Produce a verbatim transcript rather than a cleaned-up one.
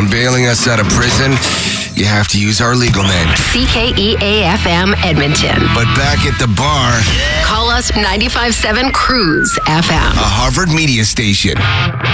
When bailing us out of prison, you have to use our legal name. C K E A F M Edmonton. But back at the bar, Call us ninety-five point seven Cruise F M. a Harvard media station.